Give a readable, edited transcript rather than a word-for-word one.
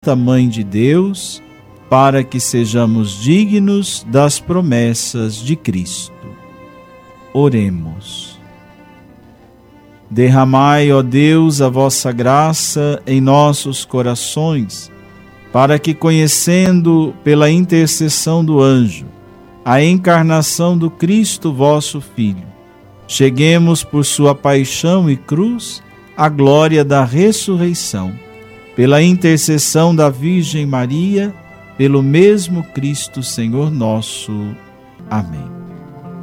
Santa Mãe de Deus, para que sejamos dignos das promessas de Cristo. Oremos. Derramai, ó Deus, a vossa graça em nossos corações, para que, conhecendo pela intercessão do anjo a encarnação do Cristo, vosso Filho, cheguemos por sua paixão e cruz à glória da ressurreição. Pela intercessão da Virgem Maria, pelo mesmo Cristo Senhor nosso. Amém.